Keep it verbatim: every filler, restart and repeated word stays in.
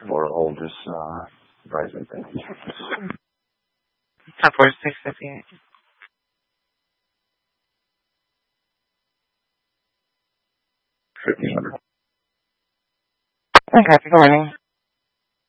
for all this uh, pricing thing. Top four six fifty eight. Fifteen hundred. Okay, good morning.